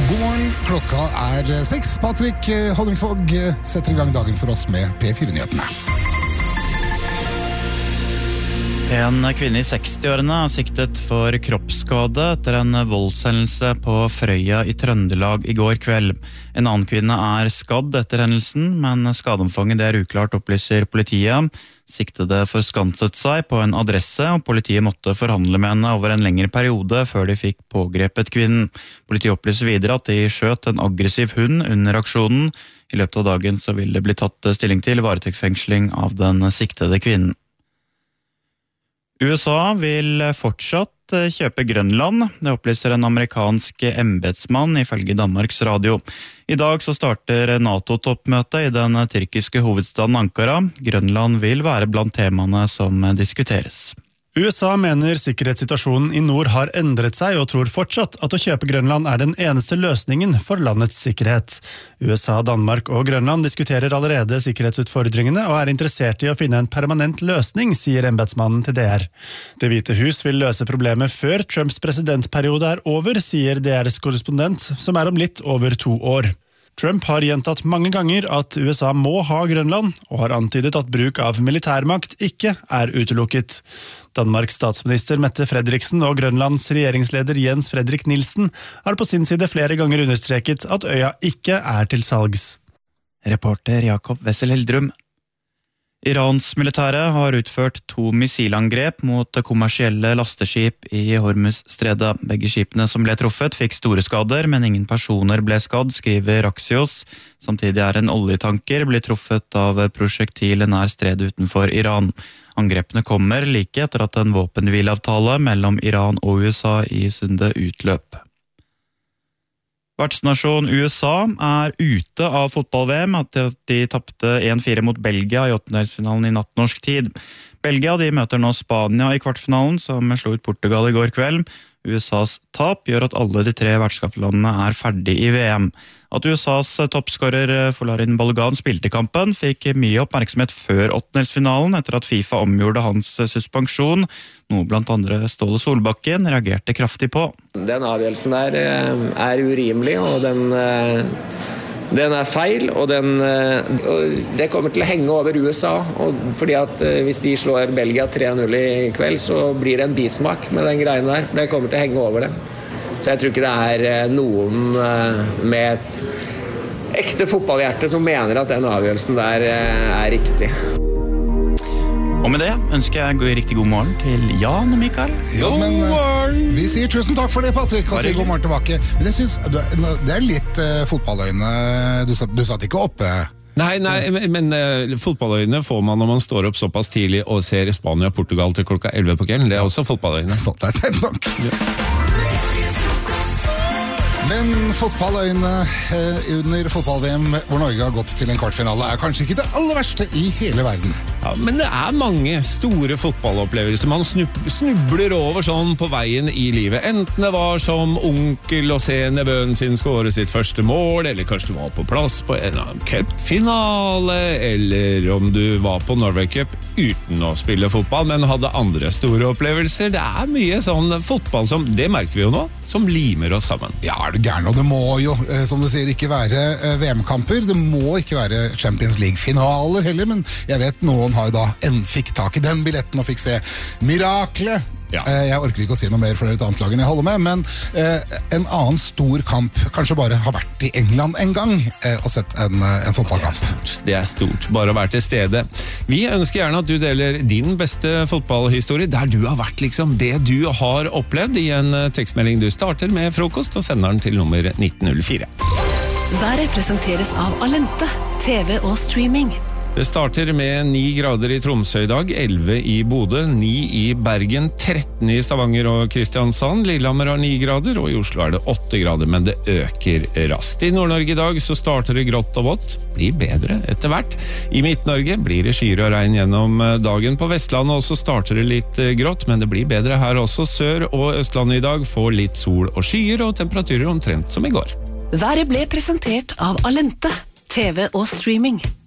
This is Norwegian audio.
God morgen, klokka 6. Patrick Honningsvåg setter I gang dagen for oss med P4-nyhetene. En kvinne I 60-årene siktet for kroppsskade etter en voldshendelse på Frøya I Trøndelag I går kveld. En annen kvinne skadd etter hendelsen, men skadeomfanget det uklart, opplyser politiet. Siktede forskanset seg på en adresse, og politiet måtte forhandle med henne over en lengre periode før de fikk pågrepet kvinnen. Politiet opplyser videre at de skjøt en aggressiv hund under aksjonen. I løpet av dagen så vil det bli tatt stilling til varetektsfengsling av den siktede kvinnen. USA vil fortsatt kjøpe Grønland, det opplyser en amerikansk embetsmann ifølge Danmarks Radio. I dag så starter NATO-toppmøtet I den tyrkiske hovedstaden Ankara. Grønland vil være blant temaene som diskuteres. USA mener sikkerhetssituasjonen I nord har endret seg og tror fortsatt at å kjøpe Grønland den eneste løsningen for landets sikkerhet. USA, Danmark og Grønland diskuterer allerede sikkerhetsutfordringene og interessert I å finne en permanent løsning, sier embetsmannen til DR. Det hvite hus vil løse problemet før Trumps presidentperiode over, sier DRs korrespondent, som om litt over 2 år. Trump har gjentatt mange ganger at USA må ha Grønland, og har antydet at bruk av militærmakt ikke utelukket. Danmarks statsminister Mette Frederiksen og Grønlands regjeringsleder Jens Fredrik Nielsen har på sin side flere ganger understreket at øya ikke til salgs. Reporter Jakob Wessel Heldrum. Irans militære har utført 2 missilangrep mot kommersielle lasteskip I Hormuzstredet. Begge skipene som ble truffet fikk store skader, men ingen personer ble skadd, skriver Axios. Samtidig en oljetanker blitt truffet av prosjektiler nær stredet utenfor Iran. Angrepene kommer like etter at en våpenhvileavtale mellom Iran og USA I sundet utløp. Vertsnasjon USA ute av fotball-VM etter at de tappte 1-4 mot Belgia I åttendedelsfinalen I natt norsk tid. Belgia de møter nå Spania I kvartfinalen, som slo ut Portugal I går kveld. USAs tap gjør at alle de 3 vertskapslandene ferdig I VM. At USAs toppskårer Folarin Balogun spilte kampen, fikk mye oppmerksomhet før åttendedelsfinalen etter at FIFA omgjorde hans suspensjon, noe blant andre Ståle Solbakken reagerte kraftig på. Den avgjørelsen der urimelig, og den feil, og det kommer til å henge over USA, fordi at hvis de slår Belgia 3-0 I kveld, så blir det en bismak med den greien der, for det kommer til å henge over det. Så jeg tror ikke det noen med et ekte fotballhjerte som mener at den avgjørelsen der riktig. Og med det ønsker jeg riktig god morgen til Jan og Mikael. Ja, men vi sier tusen takk for det, Patrick, og sier god morgen tilbake. Men jeg synes, det litt fotballøyne. Du satt ikke oppe. Nei, men fotballøyne får man når man står opp såpass tidlig og ser Spania og Portugal til klokka 11 på kvelden. Det også fotballøyne. Sånt sent nok. Men fotballøyne under fotball-VM hvor Norge har gått til en kvartfinale kanskje ikke det aller verste I hele verden. Ja, men det mange store fotballopplevelser man snubler over sånn på veien I livet. Enten det var som onkel å se nevøen sin skåre sitt første mål, eller kanskje du var på plass på en cupfinale, eller om du var på Norway Cup uten å spille fotball, men hadde andre store opplevelser. Det mye sånn fotball som, det merker vi jo nå, som limer oss sammen. Ja, det gærne, og det må jo, som du sier, ikke være VM-kamper. Det må ikke være Champions League-finaler heller, men jeg vet noen har jo da fikk tak I den billetten og fikk se miraklet. Ja. Jeg orker ikke å si noe mer for det et annet lag enn jeg holder med, men en annen stor kamp kanskje bare har vært I England en gang og sett en fotballkamp. Det stort, bare å være til stede. Vi ønsker gjerne at du deler din beste fotballhistorie, der du har vært liksom det du har opplevd I en tekstmelding. Du starter med frokost og sender den til nummer 1904. Været presenteres av Alente, TV og streaming. Det starter med 9 grader I Tromsø I dag, 11 I Bodø, 9 I Bergen, 13 I Stavanger og Kristiansand, Lillehammer har 9 grader, og I Oslo det 8 grader, men det øker raskt. I Nord-Norge I dag så starter det grått og vått, blir bedre etter hvert. I Midt-Norge blir det skyer og regn gjennom dagen. På Vestlandet også starter det litt grått, men det blir bedre her også. Sør- og Østlandet I dag får litt sol og skyer, og temperaturer omtrent som I går. Været ble presentert av Alente, TV og streaming.